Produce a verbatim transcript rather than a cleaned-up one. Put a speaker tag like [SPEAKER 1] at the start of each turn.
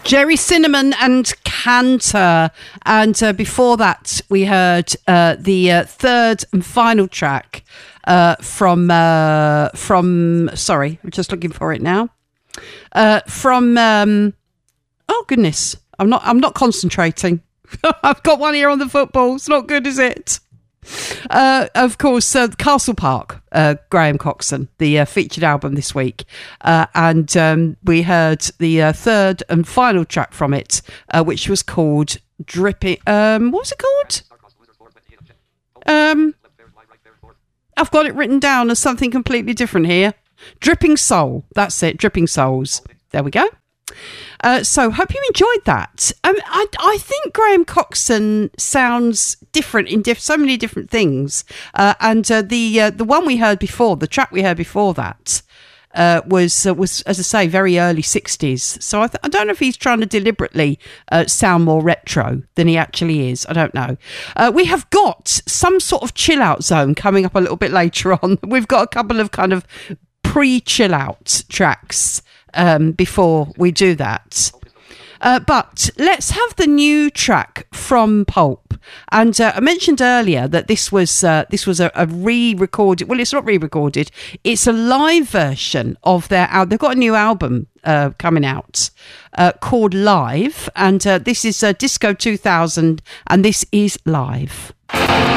[SPEAKER 1] Jerry Cinnamon and Cantor. And uh, before that, we heard uh, the uh, third and final track uh, from, uh, from, sorry, I'm just looking for it now. Uh, from, um, oh goodness, I'm not, I'm not concentrating. I've got one ear on the football. It's not good, is it? Uh, of course, uh, Castle Park, uh, Graham Coxon, the uh, featured album this week. Uh, and um, we heard the uh, third and final track from it, uh, which was called Dripping... Um, what was it called? Um, I've got it written down as something completely different here. Dripping Soul. That's it, Dripping Souls. There we go. Uh, so, hope you enjoyed that. Um, I, I think Graham Coxon sounds different in diff- so many different things. Uh, and uh, the uh, the one we heard before, the track we heard before that, uh, was uh, was as I say, very early sixties. So I, th- I don't know if he's trying to deliberately uh, sound more retro than he actually is. I don't know. Uh, we have got some sort of chill out zone coming up a little bit later on. We've got a couple of kind of pre chill out tracks. Um, before we do that. Uh, but let's have the new track from Pulp. And uh, I mentioned earlier that this was uh, this was a, a re-recorded... Well, it's not re-recorded. It's a live version of their album. They've got a new album uh, coming out uh, called Live. And uh, this is uh, Disco two thousand, and this is Live.